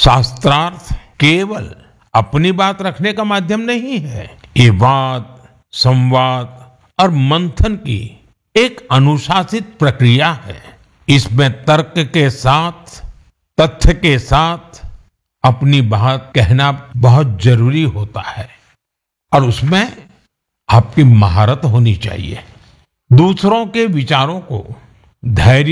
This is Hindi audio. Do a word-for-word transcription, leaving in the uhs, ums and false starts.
शास्त्रार्थ केवल अपनी बात रखने का माध्यम नहीं है। ये वाद, संवाद और मंथन की एक अनुशासित प्रक्रिया है। इसमें तर्क के साथ, तथ्य के साथ अपनी बात कहना बहुत जरूरी होता है और उसमें आपकी महारत होनी चाहिए। दूसरों के विचारों को धैर्य